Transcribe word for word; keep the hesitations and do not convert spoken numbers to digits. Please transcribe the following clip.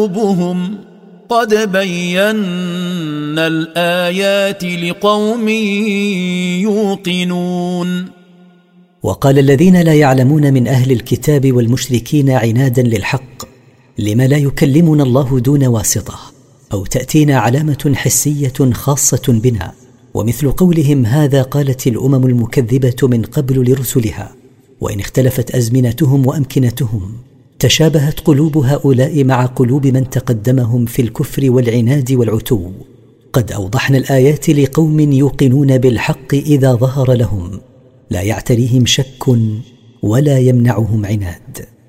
قلوبهم قد بينا الآيات لقوم يوقنون. وقال الذين لا يعلمون من أهل الكتاب والمشركين عنادا للحق: لما لا يكلمنا الله دون واسطة، أو تأتينا علامة حسية خاصة بنا، ومثل قولهم هذا قالت الأمم المكذبة من قبل لرسلها. وإن اختلفت أزمنتهم وأمكنتهم تشابهت قلوب هؤلاء مع قلوب من تقدمهم في الكفر والعناد والعتو. قد أوضحنا الآيات لقوم يوقنون بالحق إذا ظهر لهم، لا يعتريهم شك ولا يمنعهم عناد.